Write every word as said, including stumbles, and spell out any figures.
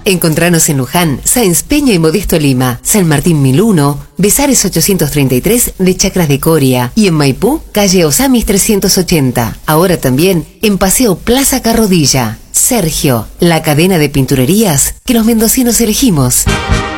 Encontranos en Luján, Sáenz Peña y Modesto Lima, San Martín mil uno, Besares ochocientos treinta y tres de Chacras de Coria y en Maipú, calle Osamis trescientos ochenta. Ahora también en Paseo Plaza Carrodilla. Sergio, la cadena de pinturerías que los mendocinos elegimos.